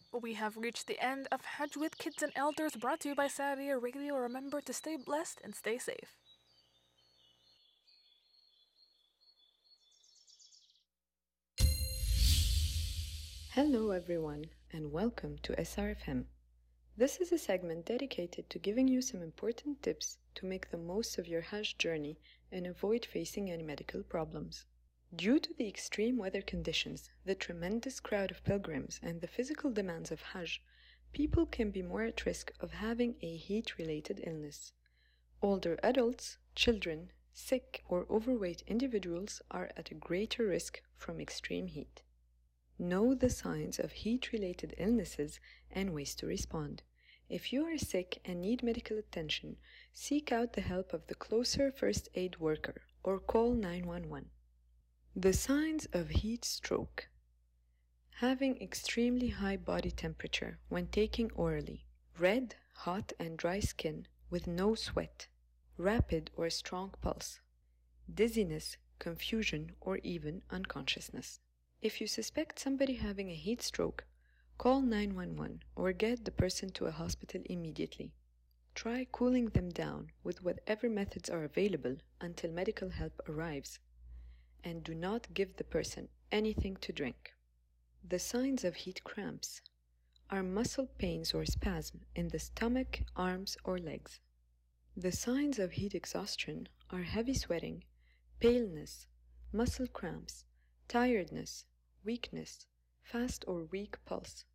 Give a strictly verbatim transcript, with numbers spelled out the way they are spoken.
We have reached the end of Hajj with Kids and Elders, brought to you by Sadia Radio. Remember to stay blessed and stay safe. Hello everyone, and welcome to S R F M. This is a segment dedicated to giving you some important tips to make the most of your Hajj journey and avoid facing any medical problems. Due to the extreme weather conditions, the tremendous crowd of pilgrims, and the physical demands of Hajj, people can be more at risk of having a heat-related illness. Older adults, children, sick or overweight individuals are at a greater risk from extreme heat. Know the signs of heat-related illnesses and ways to respond. If you are sick and need medical attention, seek out the help of the closer first aid worker or call nine one one. The signs of heat stroke. Having extremely high body temperature when taking orally, red, hot and dry skin with no sweat, rapid or strong pulse, dizziness, confusion or even unconsciousness. If you suspect somebody having a heat stroke, call nine one one or get the person to a hospital immediately. Try cooling them down with whatever methods are available until medical help arrives, and do not give the person anything to drink. The signs of heat cramps are muscle pains or spasm in the stomach, arms, or legs. The signs of heat exhaustion are heavy sweating, paleness, muscle cramps, tiredness, weakness, fast or weak pulse,